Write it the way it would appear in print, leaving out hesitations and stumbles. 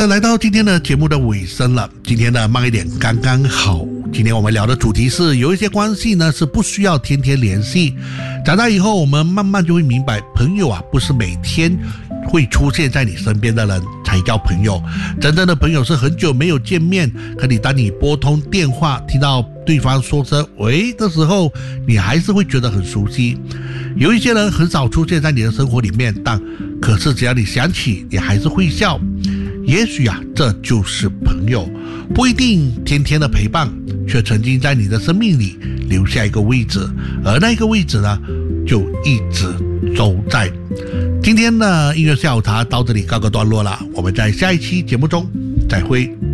的，来到今天的节目的尾声了。今天的慢一点刚刚好。今天我们聊的主题是，有一些关系呢是不需要天天联系。长大以后，我们慢慢就会明白，朋友啊不是每天会出现在你身边的人才叫朋友。真正的朋友是很久没有见面，可你当你拨通电话，听到对方说声喂的时候，你还是会觉得很熟悉。有一些人很少出现在你的生活里面，可是只要你想起，你还是会笑。也许啊，这就是朋友，不一定天天的陪伴，却曾经在你的生命里留下一个位置，而那个位置呢，就一直都在。今天的音乐下午茶到这里告个段落了，我们在下一期节目中再会。